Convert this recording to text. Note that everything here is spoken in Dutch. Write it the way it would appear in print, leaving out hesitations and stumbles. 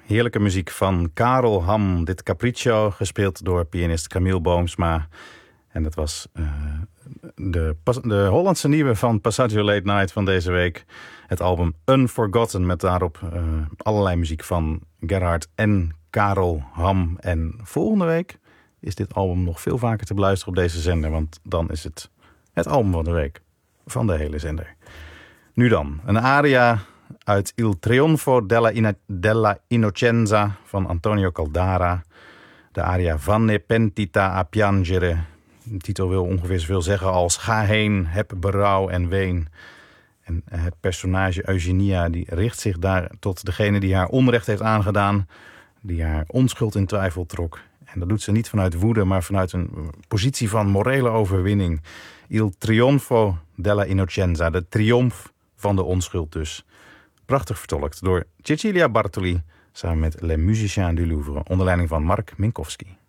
Heerlijke muziek van Karel Ham. Dit Capriccio, gespeeld door pianist Camille Boomsma. En dat was de Hollandse nieuwe van Passaggio Late Night van deze week. Het album Unforgotten, met daarop allerlei muziek van Gerhard en Karel Ham. En volgende week is dit album nog veel vaker te beluisteren op deze zender. Want dan is het album van de week van de hele zender. Nu dan, een aria uit Il Trionfo della Innocenza van Antonio Caldara. De aria Vanne pentita a piangere. De titel wil ongeveer zoveel zeggen als ga heen, heb berouw en ween. En het personage Eugenia die richt zich daar tot degene die haar onrecht heeft aangedaan. Die haar onschuld in twijfel trok. En dat doet ze niet vanuit woede, maar vanuit een positie van morele overwinning. Il Trionfo della Innocenza, de triomf van de onschuld dus. Prachtig vertolkt door Cecilia Bartoli samen met Les Musiciens du Louvre onder leiding van Mark Minkowski.